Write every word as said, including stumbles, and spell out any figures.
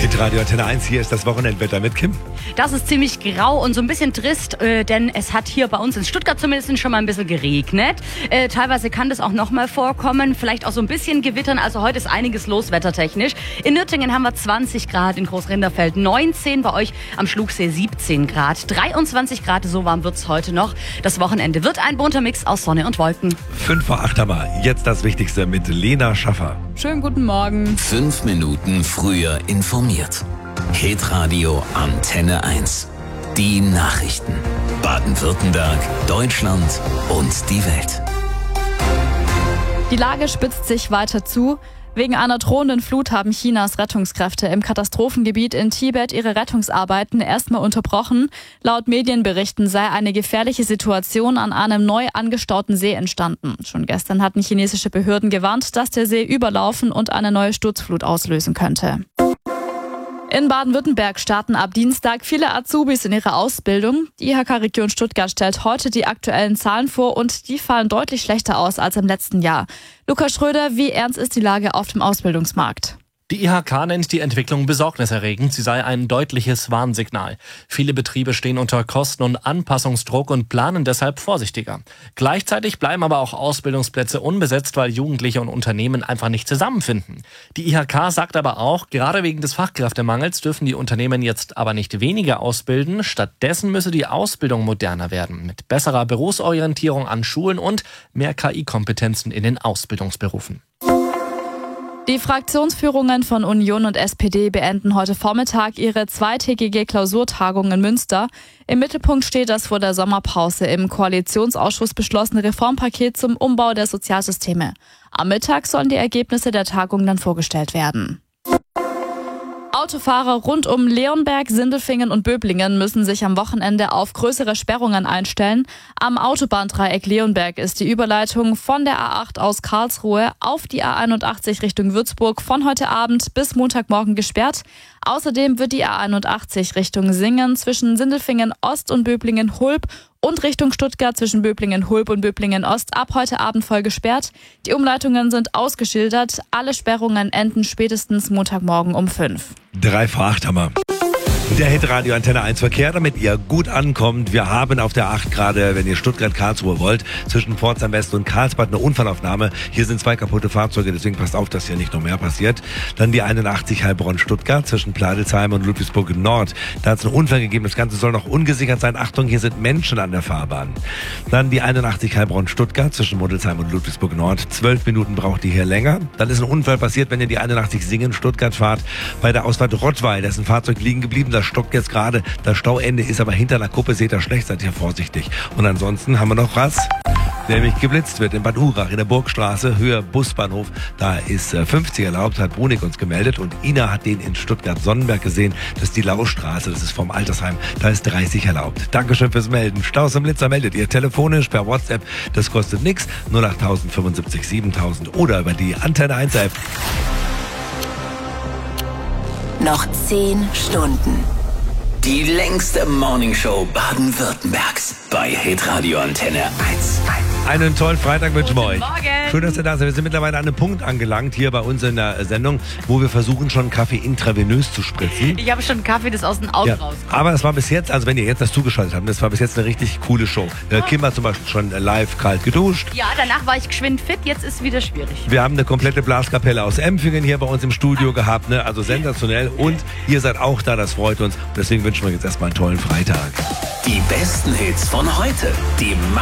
Hitradio Antenne eins, hier ist das Wochenendwetter mit Kim. Das ist ziemlich grau und so ein bisschen trist, äh, denn es hat hier bei uns in Stuttgart zumindest schon mal ein bisschen geregnet. Äh, teilweise kann das auch noch mal vorkommen, vielleicht auch so ein bisschen gewittern. Also heute ist einiges los wettertechnisch. In Nürtingen haben wir zwanzig Grad, in Großrinderfeld neunzehn, bei euch am Schlugsee siebzehn Grad. dreiundzwanzig Grad, so warm wird's heute noch. Das Wochenende wird ein bunter Mix aus Sonne und Wolken. Fünf vor acht haben wir. Jetzt das Wichtigste mit Lena Schaffer. Schönen guten Morgen. Fünf Minuten früher informiert. Hitradio Antenne eins. Die Nachrichten. Baden-Württemberg, Deutschland und die Welt. Die Lage spitzt sich weiter zu. Wegen einer drohenden Flut haben Chinas Rettungskräfte im Katastrophengebiet in Tibet ihre Rettungsarbeiten erstmal unterbrochen. Laut Medienberichten sei eine gefährliche Situation an einem neu angestauten See entstanden. Schon gestern hatten chinesische Behörden gewarnt, dass der See überlaufen und eine neue Sturzflut auslösen könnte. In Baden-Württemberg starten ab Dienstag viele Azubis in ihrer Ausbildung. Die I H K-Region Stuttgart stellt heute die aktuellen Zahlen vor und die fallen deutlich schlechter aus als im letzten Jahr. Lukas Schröder, wie ernst ist die Lage auf dem Ausbildungsmarkt? Die I H K nennt die Entwicklung besorgniserregend. Sie sei ein deutliches Warnsignal. Viele Betriebe stehen unter Kosten- und Anpassungsdruck und planen deshalb vorsichtiger. Gleichzeitig bleiben aber auch Ausbildungsplätze unbesetzt, weil Jugendliche und Unternehmen einfach nicht zusammenfinden. Die I H K sagt aber auch, gerade wegen des Fachkräftemangels dürfen die Unternehmen jetzt aber nicht weniger ausbilden. Stattdessen müsse die Ausbildung moderner werden, mit besserer Berufsorientierung an Schulen und mehr K I-Kompetenzen in den Ausbildungsberufen. Die Fraktionsführungen von Union und S P D beenden heute Vormittag ihre zweitägige Klausurtagung in Münster. Im Mittelpunkt steht das vor der Sommerpause im Koalitionsausschuss beschlossene Reformpaket zum Umbau der Sozialsysteme. Am Mittag sollen die Ergebnisse der Tagung dann vorgestellt werden. Autofahrer rund um Leonberg, Sindelfingen und Böblingen müssen sich am Wochenende auf größere Sperrungen einstellen. Am Autobahndreieck Leonberg ist die Überleitung von der A acht aus Karlsruhe auf die A einundachtzig Richtung Würzburg von heute Abend bis Montagmorgen gesperrt. Außerdem wird die A einundachtzig Richtung Singen zwischen Sindelfingen Ost und Böblingen Hulb und Richtung Stuttgart zwischen Böblingen Hulb und Böblingen Ost ab heute Abend voll gesperrt. Die Umleitungen sind ausgeschildert. Alle Sperrungen enden spätestens Montagmorgen um fünf. Drei vor acht haben wir. Der Hitradio Antenne eins Verkehr, damit ihr gut ankommt. Wir haben auf der acht gerade, wenn ihr Stuttgart-Karlsruhe wollt, zwischen Pforzheim West und Karlsbad eine Unfallaufnahme. Hier sind zwei kaputte Fahrzeuge, deswegen passt auf, dass hier nicht noch mehr passiert. Dann die einundachtzig Heilbronn-Stuttgart zwischen Pladelsheim und Ludwigsburg Nord. Da hat es einen Unfall gegeben, das Ganze soll noch ungesichert sein. Achtung, hier sind Menschen an der Fahrbahn. Dann die einundachtzig Heilbronn-Stuttgart zwischen Modelsheim und Ludwigsburg Nord. Zwölf Minuten braucht die hier länger. Dann ist ein Unfall passiert, wenn ihr die einundachtzig Singen-Stuttgart fahrt. Bei der Ausfahrt Rottweil, da ist ein Fahrzeug liegen geblieben, das stockt jetzt gerade. Das Stauende ist aber hinter einer Kuppe, seht ihr schlecht, seid ihr vorsichtig. Und ansonsten haben wir noch was, nämlich geblitzt wird in Bad Urach, in der Burgstraße, Höhe Busbahnhof. Da ist äh, fünfzig erlaubt, hat Brunig uns gemeldet. Und Ina hat den in Stuttgart-Sonnenberg gesehen. Das ist die Laustraße, das ist vom Altersheim. Da ist dreißig erlaubt. Dankeschön fürs Melden. Staus am Blitzer meldet ihr telefonisch per WhatsApp. Das kostet nichts. null acht null null fünfundsiebzig siebentausend oder über die Antenne eins App. Noch zehn Stunden. Die längste Morningshow Baden-Württembergs bei Hitradio Antenne eins. Einen tollen Freitag wünschen wir euch. Morgen. Schön, dass ihr da seid. Wir sind mittlerweile an einem Punkt angelangt hier bei uns in der Sendung, wo wir versuchen, schon Kaffee intravenös zu spritzen. Ich habe schon Kaffee, das aus dem Auge Ja, rauskommt. aber das war bis jetzt, also wenn ihr jetzt das zugeschaltet habt, das war bis jetzt eine richtig coole Show. Äh, Kim hat zum Beispiel schon live kalt geduscht. Ja, danach war ich geschwind fit, jetzt ist wieder schwierig. Wir haben eine komplette Blaskapelle aus Empfingen hier bei uns im Studio gehabt, ne? Also sensationell. Und ihr seid auch da, das freut uns. Deswegen wünschen wir jetzt erstmal einen tollen Freitag. Die besten Hits von heute. Die